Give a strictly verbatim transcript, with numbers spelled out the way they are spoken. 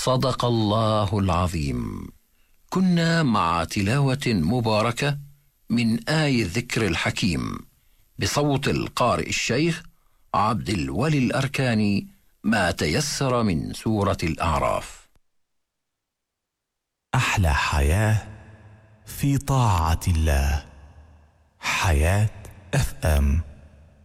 صدق الله العظيم. كنا مع تلاوة مباركة من آي الذكر الحكيم بصوت القارئ الشيخ عبد الولي الأركاني، ما تيسر من سورة الأعراف. أحلى حياة في طاعة الله. حياة اف ام.